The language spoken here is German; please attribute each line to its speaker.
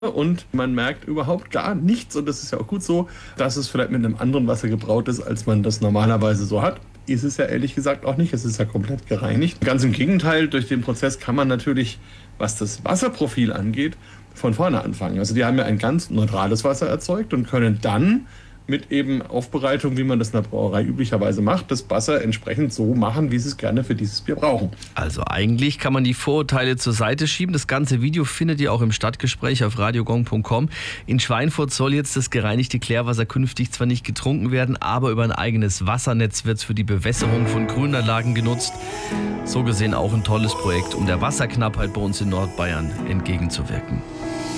Speaker 1: und man merkt überhaupt gar nichts, und das ist ja auch gut so, dass es vielleicht mit einem anderen Wasser gebraut ist, als man das normalerweise so hat. Ist es ja ehrlich gesagt auch nicht, es ist ja komplett gereinigt. Ganz im Gegenteil, durch den Prozess kann man natürlich, was das Wasserprofil angeht, von vorne anfangen. Also die haben ja ein ganz neutrales Wasser erzeugt und können dann mit eben Aufbereitung, wie man das in der Brauerei üblicherweise macht, das Wasser entsprechend so machen, wie sie es gerne für dieses Bier brauchen.
Speaker 2: Also eigentlich kann man die Vorurteile zur Seite schieben. Das ganze Video findet ihr auch im Stadtgespräch auf radiogong.com. In Schweinfurt soll jetzt das gereinigte Klärwasser künftig zwar nicht getrunken werden, aber über ein eigenes Wassernetz wird es für die Bewässerung von Grünanlagen genutzt. So gesehen auch ein tolles Projekt, um der Wasserknappheit bei uns in Nordbayern entgegenzuwirken.